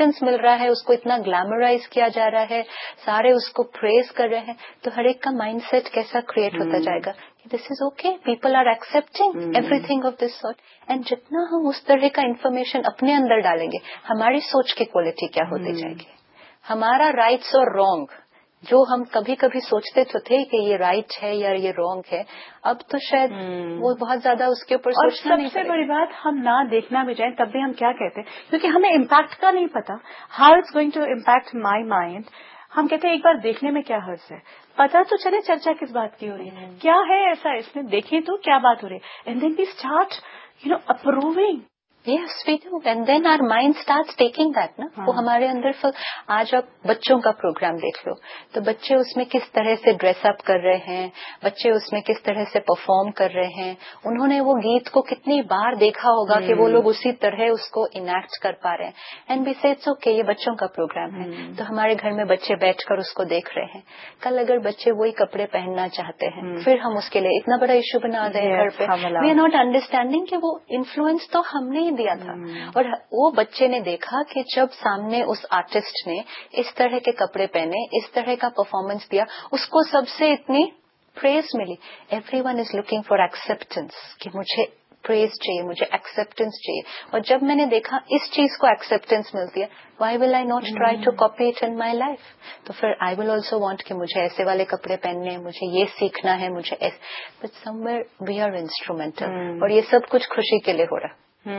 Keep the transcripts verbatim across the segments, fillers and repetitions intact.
Acceptance मिल रहा है, उसको इतना ग्लैमराइज किया जा रहा है, सारे उसको प्रेज कर रहे हैं, तो हर एक का माइंडसेट कैसा क्रिएट होता जाएगा, this is okay, people are accepting everything of this sort. And जितना हम उस तरह का इन्फॉर्मेशन अपने अंदर डालेंगे, हमारी सोच की क्वालिटी क्या होती जाएगी, हमारा राइट्स और रॉन्ग जो हम कभी कभी सोचते तो थे कि ये राइट है या ये रॉन्ग है, अब तो शायद वो बहुत ज्यादा उसके ऊपर सोचना नहीं. सबसे बड़ी बात, हम ना देखना भी जाए तब भी हम क्या कहते हैं, क्योंकि हमें इम्पैक्ट का नहीं पता, how it's going to impact my mind. हम कहते हैं एक बार देखने में क्या हर्ज है, पता तो चले चर्चा किस बात की हो रही है, क्या है ऐसा इसमें, देखें तो क्या बात हो रही है, and then we start you know approving. Yes, we do. And then our mind starts taking that, ना. वो हमारे अंदर फिर, आज आप बच्चों का प्रोग्राम देख लो, तो बच्चे उसमें किस तरह से ड्रेस अप कर रहे हैं, बच्चे उसमें किस तरह से परफॉर्म कर रहे हैं, उन्होंने वो गीत को कितनी बार देखा होगा कि वो लोग उसी तरह उसको इनैक्ट कर पा रहे हैं. एंड वी से इट्स ओके, ये बच्चों का प्रोग्राम है, तो हमारे घर में बच्चे बैठकर उसको देख रहे हैं. कल अगर बच्चे वही कपड़े पहनना चाहते हैं, फिर हम उसके लिए इतना बड़ा इश्यू बना दें घर पे. वी आर नॉट अंडरस्टैंडिंग कि वो इन्फ्लुएंस तो हमने ही दिया था, और वो बच्चे ने देखा कि जब सामने उस आर्टिस्ट ने इस तरह के कपड़े पहने, इस तरह का परफॉर्मेंस दिया, उसको सबसे इतनी praise milli. Everyone is looking for acceptance, कि मुझे प्रेज चाहिए, मुझे एक्सेप्टेंस चाहिए. और जब मैंने देखा इस चीज को एक्सेप्टेंस मिलती है, why will I not try to copy it in my life. तो फिर आई विल ऑल्सो वांट कि मुझे ऐसे वाले कपड़े पहनने, मुझे ये सीखना है, मुझे ऐसे. But somewhere we are instrumental, और ये सब कुछ खुशी के लिए हो रहा है.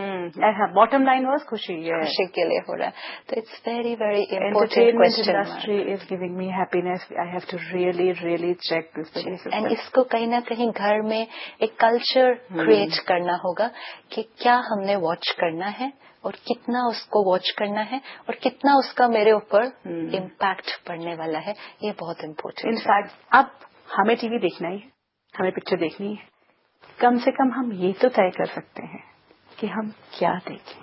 बॉटम लाइन वाज खुशी, खुशी के लिए हो रहा है. तो it's very very important question. Industry is giving me happiness, I have to really really check this. And इसको कहीं ना कहीं घर में एक कल्चर क्रिएट करना होगा कि क्या हमने वॉच करना है, और कितना उसको वॉच करना है, और कितना उसका मेरे ऊपर इम्पैक्ट पड़ने वाला है. ये बहुत इम्पोर्टेंट. इनफैक्ट अब हमें टीवी देखना ही है, हमें पिक्चर देखनी है, कम से कम हम ये तो तय कर सकते हैं कि हम क्या देखें.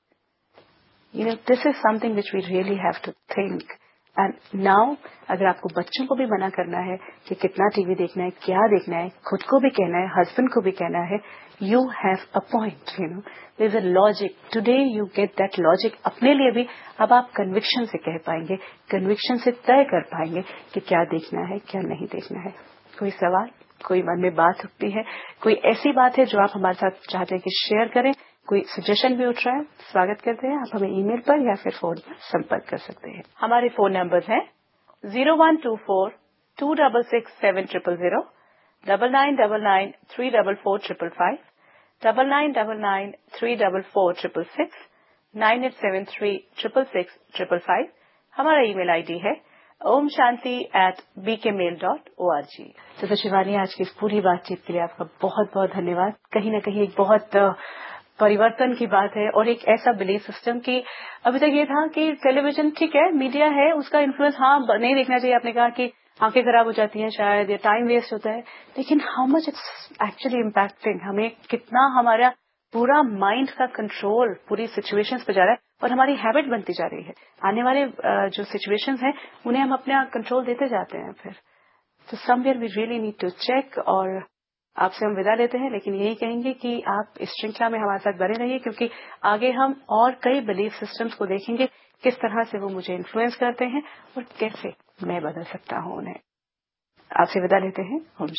You know this is something which we really have to think. And now अगर आपको बच्चों को भी मना करना है कि कितना टीवी देखना है, क्या देखना है, खुद को भी कहना है, हस्बैंड को भी कहना है, you have a point. You know there is a logic. Today you get that logic. अपने लिए भी अब आप कन्विक्शन से कह पाएंगे, कन्विक्शन से तय कर पाएंगे कि क्या देखना है, क्या नहीं देखना है. कोई सवाल, कोई मन में बात उठती है, कोई ऐसी बात है जो आप हमारे साथ चाहते हैं कि शेयर करें, कोई सजेशन भी उठ रहा है, स्वागत करते हैं. आप हमें ईमेल पर या फिर फोन पर संपर्क कर सकते हैं. हमारे फोन नंबर हैं zero one two four to double six seven triple zero, double nine double nine three double four triple five, double nine double nine three double four triple six, nine eight seven three triple six triple five. हमारा email ID है Om Shanti eight B के mail dot O R G. तो शिवानी, आज की इस पूरी बातचीत के लिए आपका बहुत बहुत धन्यवाद. कहीं न कहीं एक बहुत परिवर्तन की बात है, और एक ऐसा बिलीफ सिस्टम की अभी तक ये था कि टेलीविजन ठीक है, मीडिया है, उसका इन्फ्लुएंस हाँ नहीं देखना चाहिए. आपने कहा कि आंखें खराब हो जाती हैं शायद, या टाइम वेस्ट होता है, लेकिन how much it's actually impacting, हमें कितना हमारा पूरा माइंड का कंट्रोल पूरी सिचुएशंस पे जा रहा है, और हमारी हैबिट बनती जा रही है. आने वाले जो सिचुएशंस हैं उन्हें हम अपना कंट्रोल देते जाते हैं फिर. तो somewhere we really need to check. और आपसे हम विदा लेते हैं, लेकिन यही कहेंगे कि आप इस श्रृंखला में हमारे साथ बने रहिए, क्योंकि आगे हम और कई बिलीफ सिस्टम्स को देखेंगे, किस तरह से वो मुझे इन्फ्लुएंस करते हैं और कैसे मैं बदल सकता हूं उन्हें. आपसे विदा लेते हैं.